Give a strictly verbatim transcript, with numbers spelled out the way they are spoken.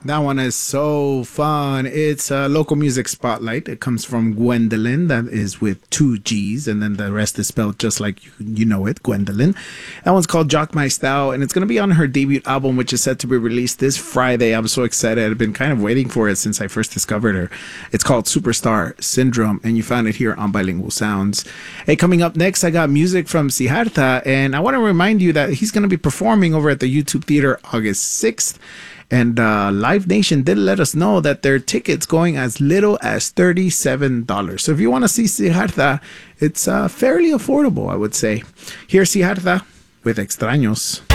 That one is so fun. It's a local music spotlight. It comes from Gwendolyn. That is with two G's, and then the rest is spelled just like you, you know it, Gwendolyn. That one's called Jock My Style, and it's going to be on her debut album, which is set to be released this Friday. I'm so excited. I've been kind of waiting for it since I first discovered her. It's called Superstar Syndrome, and you found it here on Bilingual Sounds. Hey, coming up next, I got music from Siddhartha, and I want to remind you that he's going to be performing over at the YouTube Theater August sixth. And uh, Live Nation did let us know that their tickets going as little as thirty-seven dollars. So if you want to see Siddhartha, it's uh, fairly affordable, I would say. Here's Siddhartha with Extraños.